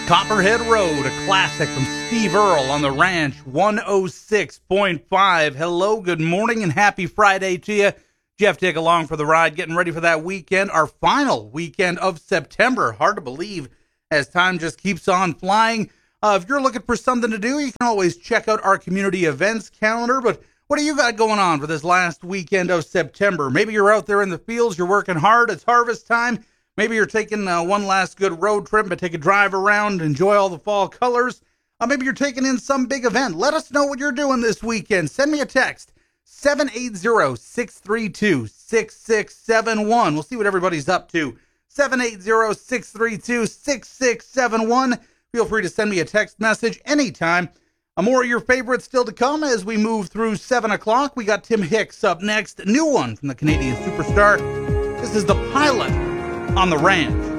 Copperhead Road, a classic from Steve Earle on the Ranch 106.5. Hello, good morning, and happy Friday to you. Jeff Dick along for the ride, getting ready for that weekend, our final weekend of September. Hard to believe as time just keeps on flying. If you're looking for something to do, you can always check out our community events calendar. But what do you got going on for this last weekend of September? Maybe you're out there in the fields, you're working hard, it's harvest time. Maybe you're taking one last good road trip, but take a drive around, enjoy all the fall colors. Maybe you're taking in some big event. Let us know what you're doing this weekend. Send me a text, 780-632-6671. We'll see what everybody's up to. 780-632-6671. Feel free to send me a text message anytime. More of your favorites still to come as we move through 7 o'clock. We got Tim Hicks up next. A new one from the Canadian superstar. This is The Pilot on the Ranch.